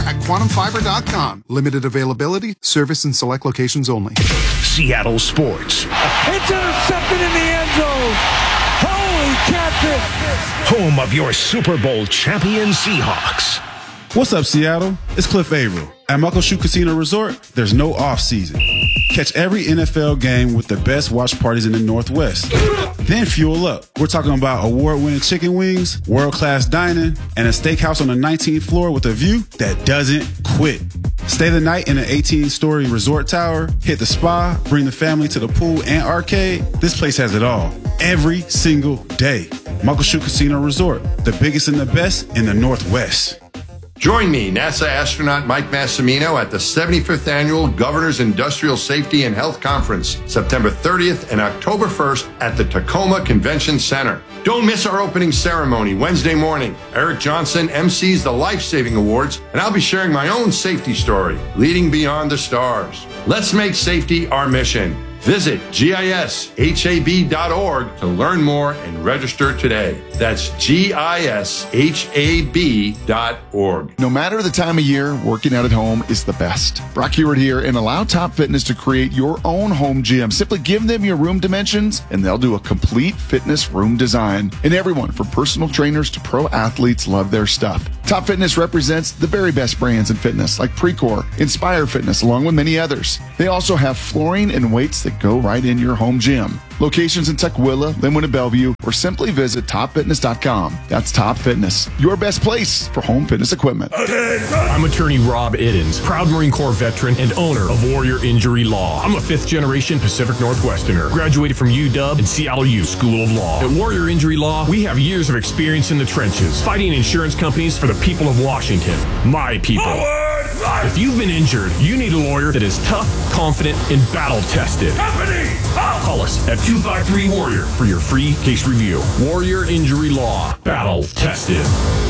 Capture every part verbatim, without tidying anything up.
at quantum fiber dot com. Limited availability, service in select locations only. Seattle Sports. It's intercepted in the end zone. Holy catfish. Home of your Super Bowl champion Seahawks. What's up, Seattle? It's Cliff Averill. At Muckleshoot Casino Resort, there's no off-season. Catch every N F L game with the best watch parties in the Northwest. Then fuel up. We're talking about award-winning chicken wings, world-class dining, and a steakhouse on the nineteenth floor with a view that doesn't quit. Stay the night in an eighteen-story resort tower, hit the spa, bring the family to the pool and arcade. This place has it all. Every single day. Muckleshoot Casino Resort, the biggest and the best in the Northwest. Join me, NASA astronaut Mike Massimino, at the seventy-fifth Annual Governor's Industrial Safety and Health Conference, September thirtieth and October first at the Tacoma Convention Center. Don't miss our opening ceremony Wednesday morning. Eric Johnson M Cs the Life Saving Awards, and I'll be sharing my own safety story, Leading Beyond the Stars. Let's make safety our mission. Visit gishab dot org to learn more and register today. That's gishab dot org. No matter the time of year, working out at home is the best. Brock Heward here, and allow Top Fitness to create your own home gym. Simply give them your room dimensions, and they'll do a complete fitness room design. And everyone, from personal trainers to pro athletes, love their stuff. Top Fitness represents the very best brands in fitness, like Precor, Inspire Fitness, along with many others. They also have flooring and weights that go right in your home gym. Locations in Tukwila, Linwood, and Bellevue, or simply visit top fitness dot com. That's Top Fitness, your best place for home fitness equipment. I'm attorney Rob Iddens, proud Marine Corps veteran and owner of Warrior Injury Law. I'm a fifth generation Pacific Northwesterner, graduated from U W and C L U School of Law. At Warrior Injury Law, we have years of experience in the trenches, fighting insurance companies for the people of Washington, my people. Forward! If you've been injured, you need a lawyer that is tough, confident, and battle-tested. Company! Call us at two five three Warrior for your free case review. Warrior Injury Law. Battle-tested.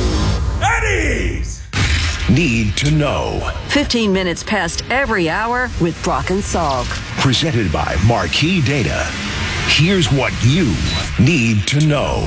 Eddie's Need to Know. fifteen minutes past every hour with Brock and Salk. Presented by Marquee Data. Here's what you need to know.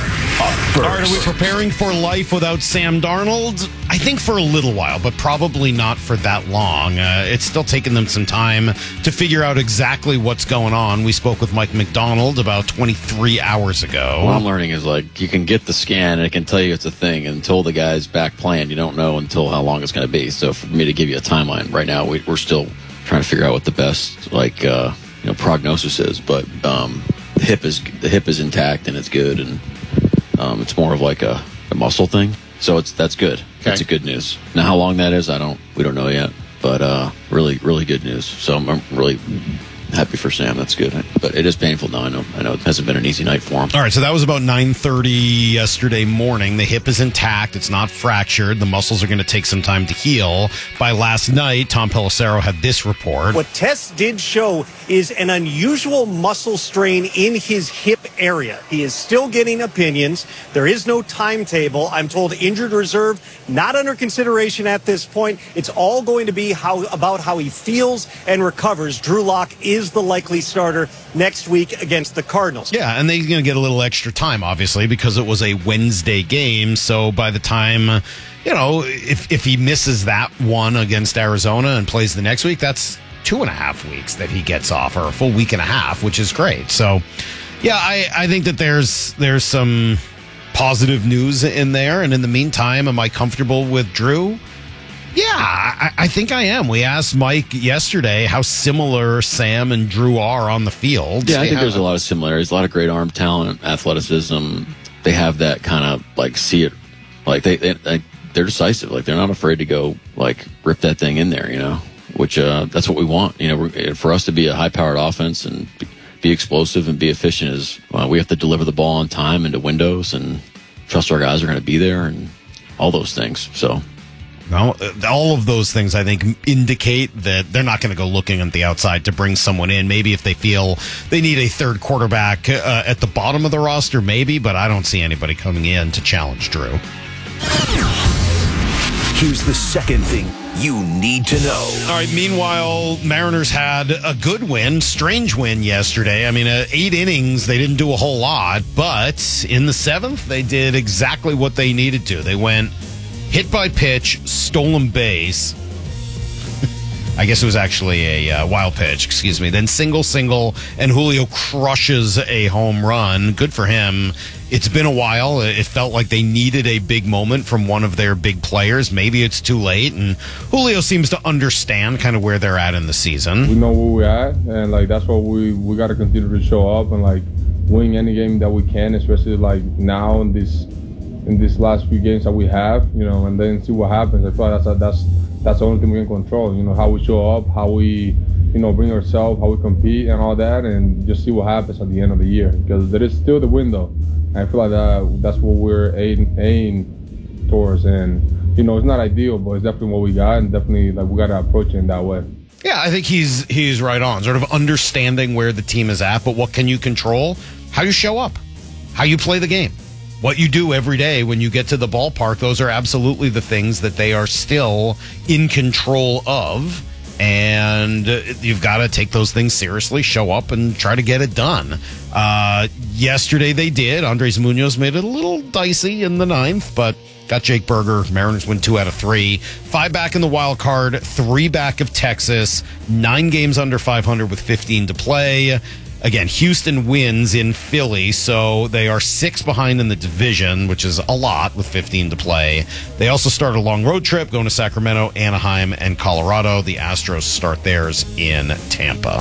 Up first. All right, are we preparing for life without Sam Darnold? I think for a little while, but probably not for that long. Uh, it's still taking them some time to figure out exactly what's going on. We spoke with Mike McDonald about twenty-three hours ago. What I'm learning is, like, you can get the scan and it can tell you it's a thing. Until the guy's back playing, you don't know until how long it's going to be. So for me to give you a timeline right now, we, we're still trying to figure out what the best, like, uh, you know, prognosis is. But um, the hip is the hip is intact and it's good, and um, it's more of like a, a muscle thing. So it's that's good. Okay. That's a good news. Now, how long that is, I don't we don't know yet. But uh, really, really good news. So I'm, I'm really happy for Sam. That's good. But it is painful now. I know. I know it hasn't been an easy night for him. All right, so that was about nine thirty yesterday morning. The hip is intact. It's not fractured. The muscles are going to take some time to heal. By last night, Tom Pelissero had this report. What tests did show is an unusual muscle strain in his hip area. He is still getting opinions. There is no timetable. I'm told injured reserve, not under consideration at this point. It's all going to be how about how he feels and recovers. Drew Lock is the likely starter next week against the Cardinals. Yeah, and they're going to get a little extra time, obviously, because it was a Wednesday game. So by the time, you know, if, if he misses that one against Arizona and plays the next week, that's two and a half weeks that he gets off, or a full week and a half, which is great. So, yeah, I, I think that there's there's some positive news in there. And in the meantime, am I comfortable with Drew? Yeah, I, I think I am. We asked Mike yesterday how similar Sam and Drew are on the field. Yeah, I think there's a lot of similarities, a lot of great arm talent, athleticism. They have that kind of, like, see it, like, they, they, they, they're decisive. Like, they're not afraid to go, like, rip that thing in there, you know, which uh, that's what we want. You know, we're, for us to be a high-powered offense and be, be explosive and be efficient is uh, we have to deliver the ball on time into windows and trust our guys are going to be there and all those things, so... No, all of those things, I think, indicate that they're not going to go looking at the outside to bring someone in. Maybe if they feel they need a third quarterback uh, at the bottom of the roster, maybe, but I don't see anybody coming in to challenge Drew. Here's the second thing you need to know. All right, meanwhile, Mariners had a good win, strange win yesterday. I mean, uh, eight innings, they didn't do a whole lot, but in the seventh, they did exactly what they needed to. They went hit by pitch, stolen base. I guess it was actually a uh, wild pitch, excuse me. Then single, single, and Julio crushes a home run. Good for him. It's been a while. It felt like they needed a big moment from one of their big players. Maybe it's too late, and Julio seems to understand kind of where they're at in the season. We know where we're at, and like that's what we we got to continue to show up and like win any game that we can, especially like now in this in these last few games that we have, you know, and then see what happens. I feel like that's that's that's the only thing we can control. You know, how we show up, how we you know bring ourselves, how we compete, and all that, and just see what happens at the end of the year because there is still the window. I feel like that, that's what we're aiming, aiming towards, and you know it's not ideal, but it's definitely what we got, and definitely like we got to approach it in that way. Yeah, I think he's he's right on, sort of understanding where the team is at, but what can you control? How you show up, how you play the game, what you do every day when you get to the ballpark. Those are absolutely the things that they are still in control of. And you've got to take those things seriously, show up, and try to get it done. Uh, yesterday they did. Andres Munoz made it a little dicey in the ninth, but got Jake Berger. Mariners win two out of three. Five back in the wild card, three back of Texas, nine games under five hundred with fifteen to play. Again, Houston wins in Philly, so they are six behind in the division, which is a lot with fifteen to play. They also start a long road trip going to Sacramento, Anaheim, and Colorado. The Astros start theirs in Tampa.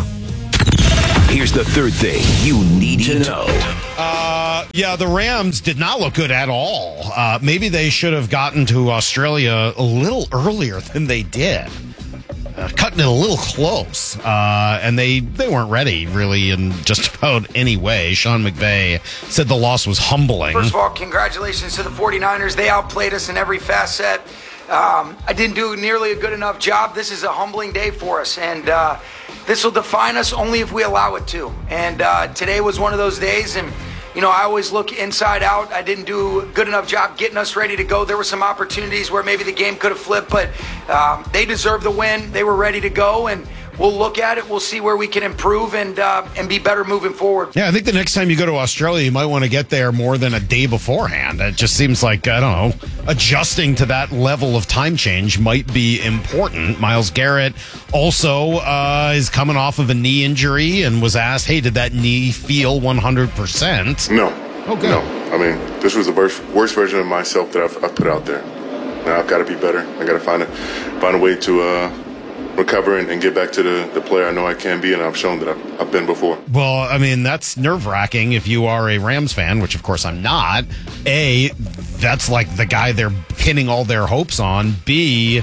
Here's the third thing you need to know. Uh, yeah, the Rams did not look good at all. Uh, maybe they should have gotten to Australia a little earlier than they did. Uh, cutting it a little close, uh, and they, they weren't ready, really, in just about any way. Sean McVay said the loss was humbling. First of all, congratulations to the 49ers. They outplayed us in every facet. Um, I didn't do nearly a good enough job. This is a humbling day for us, and uh, this will define us only if we allow it to. And uh, today was one of those days, and you know, I always look inside out. I didn't do a good enough job getting us ready to go. There were some opportunities where maybe the game could have flipped, but um, they deserved the win. They were ready to go, and we'll look at it. We'll see where we can improve and uh, and be better moving forward. Yeah, I think the next time you go to Australia, you might want to get there more than a day beforehand. It just seems like, I don't know, adjusting to that level of time change might be important. Myles Garrett also uh, is coming off of a knee injury and was asked, hey, did that knee feel one hundred percent? No. Oh, good. No. I mean, this was the worst, worst version of myself that I've, I've put out there. Now I've got to be better. I got to find a, find a way to... Uh, recover and, and get back to the, the player I know I can be, and I've shown that I've, I've been before. Well, I mean, that's nerve-wracking if you are a Rams fan, which of course I'm not. A, that's like the guy they're pinning all their hopes on. B,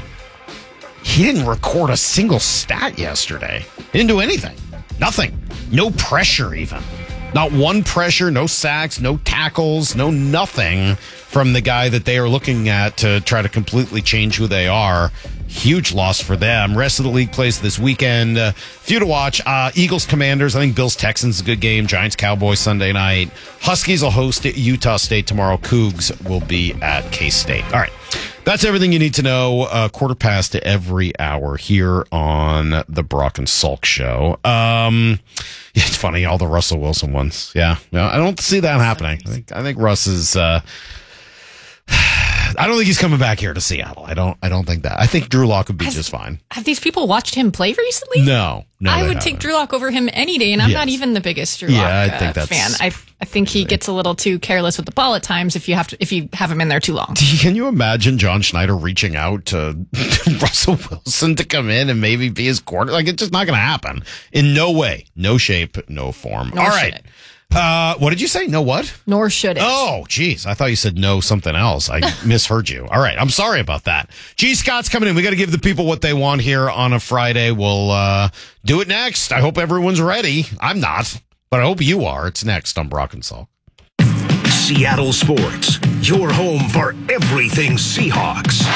he didn't record a single stat yesterday. He didn't do anything. Nothing. No pressure even. Not one pressure, no sacks, no tackles, no nothing from the guy that they are looking at to try to completely change who they are. Huge loss for them. Rest of the league plays this weekend. Uh, few to watch. Uh, Eagles, Commanders. I think Bills, Texans is a good game. Giants, Cowboys Sunday night. Huskies will host Utah State tomorrow. Cougs will be at K-State. All right. That's everything you need to know. Uh, quarter past to every hour here on the Brock and Salk Show. Um, it's funny, all the Russell Wilson ones. Yeah. No, I don't see that happening. I think, I think Russ is, uh, I don't think he's coming back here to Seattle. I don't. I don't think that. I think Drew Lock would be Has, just fine. Have these people watched him play recently? No, no. I would haven't. take Drew Lock over him any day, and I'm yes. not even the biggest Drew yeah, Lock I think uh, that's fan. I I think he gets a little too careless with the ball at times. If you have to, if you have him in there too long. Can you imagine John Schneider reaching out to Russell Wilson to come in and maybe be his quarter? Like, it's just not going to happen. In no way, no shape, no form. Nor All right. Uh, what did you say? No what? Nor should it. Oh, geez. I thought you said no something else. I misheard you. All right. I'm sorry about that. G. Scott's coming in. We got to give the people what they want here on a Friday. We'll uh, do it next. I hope everyone's ready. I'm not, but I hope you are. It's next on Brock and Salk. Seattle Sports, your home for everything Seahawks.